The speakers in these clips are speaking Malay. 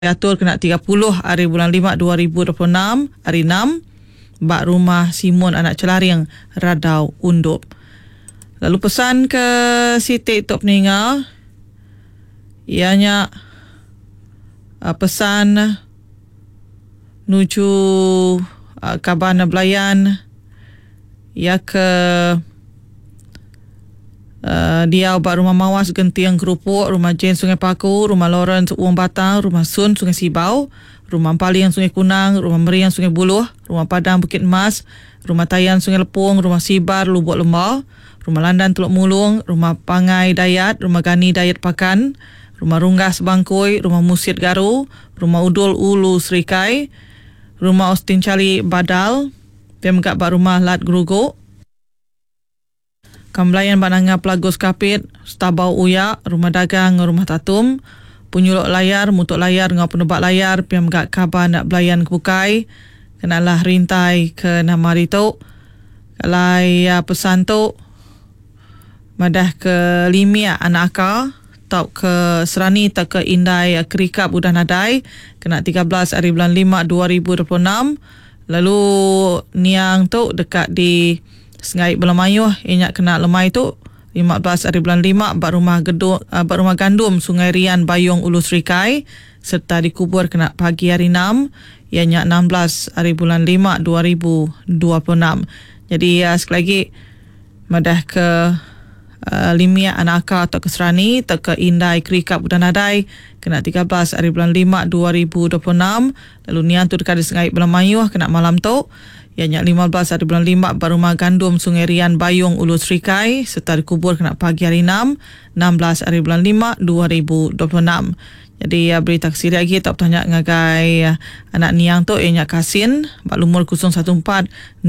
atur kena 30 hari bulan 5 2026 hari 6 bak rumah Simon anak Celaring Radau Undup. Lalu pesan ke Siti Tok Peninga ianya pesan nuju Kabana Belayan ia ke dia bak rumah Mawas Gentiang Kerupuk, rumah Jane Sungai Paku, rumah Lawrence Uang Batang, rumah Sun Sungai Sibau, rumah Paliang Sungai Kunang, rumah Meriang Sungai Buluh, rumah Padang Bukit Emas, rumah Tayan Sungai Lepung, rumah Sibar Lubuk Lembah, rumah Landan Teluk Mulung, rumah Pangai Dayat, rumah Gani Dayat Pakan, rumah Runggas Bangkoi, rumah Musit Garu, rumah Udul Ulu Serikai, rumah Austin Cali Badal, pemegak bak rumah Lat Geruguk, Kamblayan Bananga Pelagos Kapit, Stabau Uyak, Rumah Dagang, Rumah Tatum, Punyulok Layar, Mutuk Layar, Ngau Penebak Layar, Piam Gak Kaban Nak Belayan Kebukai, Kenalah Rintai ke Nama Rituk, Kalai pesan tu, Madah ke Limia Anak Akar, Tau ke Serani, Tak ke Indai Kerikap Udah Nadai, Kena 13 hari bulan 5 2026, Lalu Niang tu dekat di Sengai Belamayuh, inyak kena lemai tu 15 hari bulan 5 bak rumah gandum Sungai Rian Bayung Ulu Serikai serta dikubur kena pagi hari 6 ianya 16 hari bulan 5 2026. Jadi sekali lagi madah ke Limia Anaka atau ke Serani tak ke Indai Kerikap Udan Nadai kena 13 hari bulan 5 2026. Lalu nian tu dekat di Sengai Belamayuh kena malam tu ianya 15 hari bulan 5 Barumah Gandum Sungai Rian Bayung Ulu Serikai serta dikubur kena pagi hari 6 16 hari bulan 5 2026. Jadi beri taksi lagi tak bertanya ngagai anak niang tu ianya Kasin bak lumur 014 626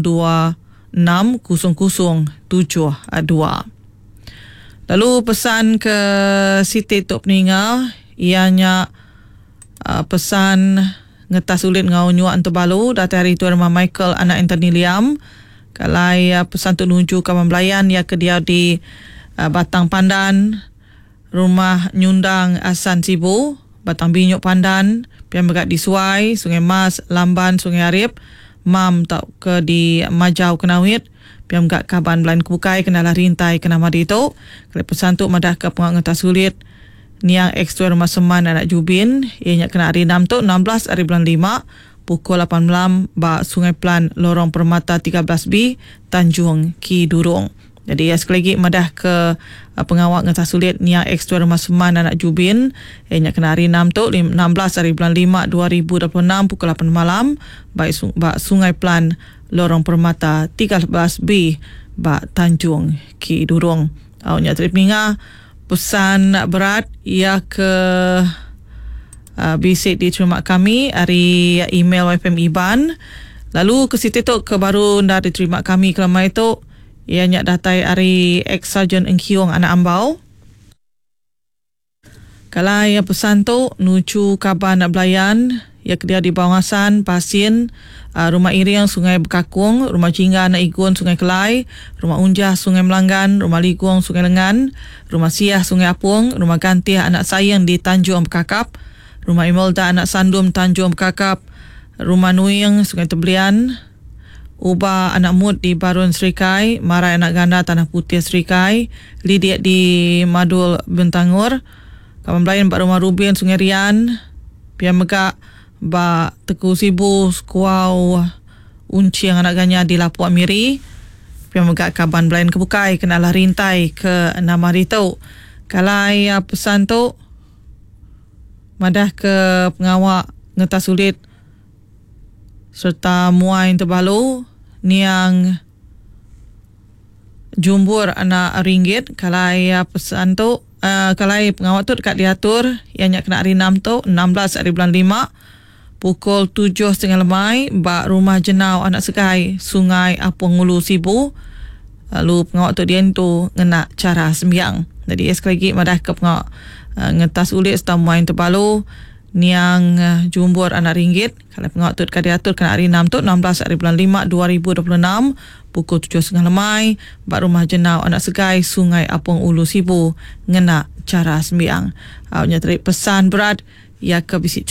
0072. Lalu pesan ke Siti Tok Peninga ianya pesan ngetas sulit ngau nyuak untuk balu data hari tu rumah Michael anak Anthony Liam kalai pesan tu nuju Kawan Belayan ya ke dia di Batang Pandan, rumah Nyundang Asan Sibu, Batang Binyuk Pandan, pian begat di Suai, Sungai Mas, Lamban, Sungai Arif, Mam tak ke di Majau Kenawit, pian begat Kaban Belayan Kebukai, kenalah Rintai kena madi tu. Kalai pesan tu madah ke pengak ngetas sulit Niang X2 Rumah Seman Anak Jubin ianya kena hari 6 tu 16 hari bulan 5 pukul 8 malam bak Sungai Pelan Lorong Permata 13B Tanjung Kidurong. Jadi sekali lagi madah ke pengawak ngetas sulit Niang X2 Rumah Seman Anak Jubin ianya kena hari 6 tu 16 hari bulan 5 2026 pukul 8 malam bak Sungai Pelan Lorong Permata 13B bak Tanjung Kidurong. Awaknya Tri Peninga pesan berat ia ke bisik diterima kami hari email YFM Iban. Lalu ke situ tu ke baru dah diterima kami kelama itu ianya datai hari ex-sarjan Engkiong anak Ambau. Kalau ia pesan tu nuju Kaban Nak Belayan ia ke dia di Bawangasan Pasin, rumah Iriang Sungai Bekakung, rumah Jingga Anak Igun Sungai Kelai, rumah Unjah Sungai Melanggan, rumah Ligong Sungai Lengan, rumah Siah Sungai Apung, rumah Gantih Anak Sayang di Tanjung Bekakap, rumah Imelda Anak Sandum Tanjung Bekakap, rumah Nuing Sungai Tebelian, Ubah Anak Mut di Barun Serikai, Marai Anak Ganda Tanah Putih Serikai, Lidiat di Madul Bentangur, Kawan Belayan Bak Rumah Rubin Sungai Rian, Pian Megak Bak Teku Sibu Skuau Unci yang anak ganya di Lapuak Miri, Pian Megak Kaban Belayan Kebukai kenalah Rintai ke Nama Ritu. Kalai pesan tu madah ke pengawak ngetas sulit serta muai terbalu Niang Jumbur Anak Ringgit. Kalai pesan tu kalai pengawak tu dekat diatur ianya kena hari 6 tu 16 hari bulan 5 pukul 7.30 lemai bak rumah Jenau Anak Sekai Sungai Apung Ulu Sibu. Lalu pengawak tu dia tu ngena cara sembiang. Jadi sekali lagi madah ke pengawak ngetas ulit serta muain terbalu Niang Jumbur Anak Ringgit. Kalau pengawak tu dekat diatur kena hari 6 tu 16 hari bulan 5 2026 pukul 7.30 lemai bak rumah Jenau Anak Sekai Sungai Apung Ulu Sibu ngena cara sembiang. Awaknya tarik pesan berat ia ke visit